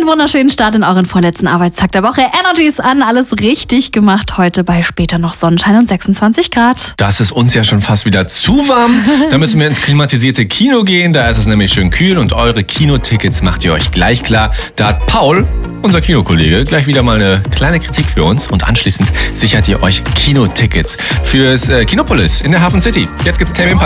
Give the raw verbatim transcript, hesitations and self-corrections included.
wunderschönen Start in euren vorletzten Arbeitstag der Woche. Energy ist an, alles richtig gemacht. Heute bei später noch Sonnenschein und sechsundzwanzig Grad. Das ist uns ja schon fast wieder zu warm. Da müssen wir ins klimatisierte Kino gehen. Da ist es nämlich schön kühl und eure Kinotickets macht ihr euch gleich klar. Da hat Paul, unser Kinokollege, gleich wieder mal eine kleine Kritik für uns. Und anschließend sichert ihr euch Kinotickets fürs äh, Kinopolis in der Hafen City. Jetzt gibt's Tame Impala.